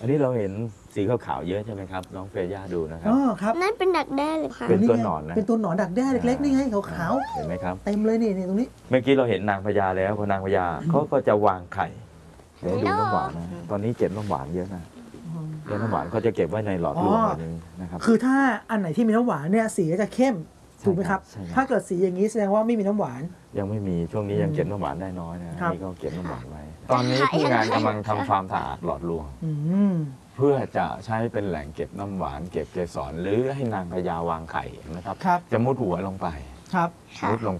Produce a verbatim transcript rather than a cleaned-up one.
อันนี้เราเห็นสีขาวๆเยอะใช่ไหมครับน้องเฟย่าดูนะครัอ๋บอครับนั่นเป็นดักแด้เลยค่ะเป็นตัวหนอนนะเป็นตัวหนอนดักแด้เล็กๆนี่ไงขาวเห็นไหมครับๆเต็มเลยนี่นี่ตรงนี้เมื่อกี้เราเห็นนางพญาแล้วพอนางพญาเขาก็จะวางไข่เดี๋ยวดูน้ำหวานนะตอนนี้เก็บน้ำหวานเยอะนะเก็บน้ำหวานเขาจะเก็บไว้ในหลอดลวงแบบนี้นะครับคือถ้าอันไหนที่มีน้ำหวานเนี่ยสีก็จะเข้มถูกไหมครับใช่ครับถ้าเกิดสีอย่างนี้แสดงว่าไม่มีน้ำหวานยังไม่มีช่วงนี้ยังเก็บน้ำหวานได้น้อยนะครับ นี่ก็เก็บน้ำหวานไว้ ตอนนี้ผู้งานกำลังทำความสะอาดหลอดลวงอืมเพื่อจะใช้เป็นแหล่งเก็บน้ำหวาน เก็บเกสรหรือให้นางพญาวางไข่นะครับครับจะมุดหัวลงไปครับค่ะมุดลง